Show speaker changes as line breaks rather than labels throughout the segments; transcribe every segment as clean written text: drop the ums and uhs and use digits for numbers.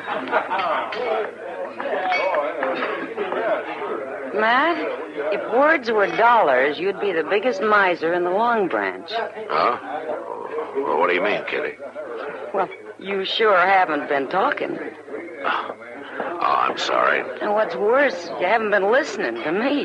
Matt, if words were dollars, you'd be the biggest miser in the Long Branch.
Huh? Well, what do you mean, Kitty?
Well, you sure haven't been talking.
Oh, I'm sorry.
And what's worse, you haven't been listening to me.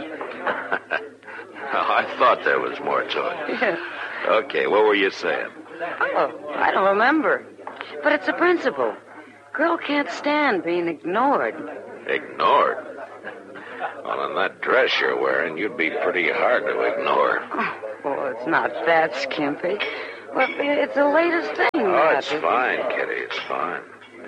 I thought there was more to it. Okay, what were you saying?
Oh, I don't remember. But it's a principle. Girl can't stand being ignored.
Ignored? Well, in that dress you're wearing, you'd be pretty hard to ignore.
Oh, it's not that skimpy. Well, it's the latest thing.
Oh, it's fine, Kitty. It's fine.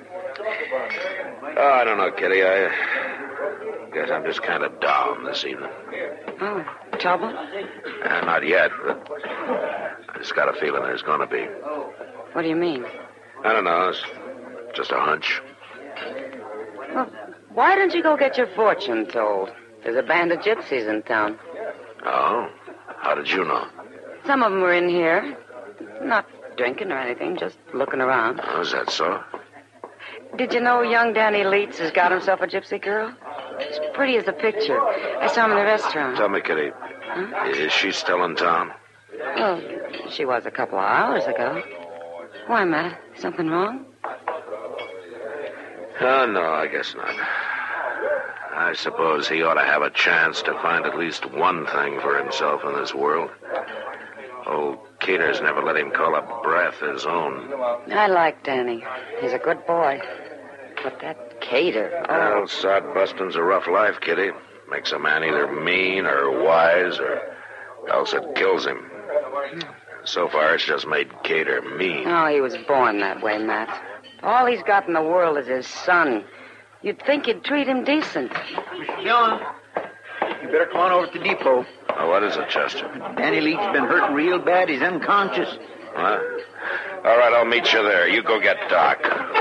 Oh, I don't know, Kitty. I guess I'm just kind of down this evening.
Oh, trouble?
Not yet, but I just got a feeling there's going to be.
What do you mean?
I don't know. It's just a hunch.
Well, why don't you go get your fortune told? There's a band of gypsies in town.
Oh? How did you know?
Some of them were in here. Not drinking or anything, just looking around.
Oh, is that so?
Did you know young Danny Leeds has got himself a gypsy girl? She's pretty as a picture. I saw him in the restaurant.
Tell me, Kitty, is she still in town?
Well, she was a couple of hours ago. Why, Matt? Something wrong?
Oh, no, I guess not. I suppose he ought to have a chance to find at least one thing for himself in this world. Old Cater's never let him call a breath his own.
I like Danny. He's a good boy. But that Cater...
Well, sod busting's a rough life, Kitty. Makes a man either mean or wise, or else it kills him. So far, it's just made Cater mean.
Oh, he was born that way, Matt. All he's got in the world is his son. You'd think you'd treat him decent.
Mr. Dillon, you better come on over to the depot.
Oh, what is it, Chester?
Danny Leach's been hurting real bad. He's unconscious.
Huh? All right, I'll meet you there. You go get Doc.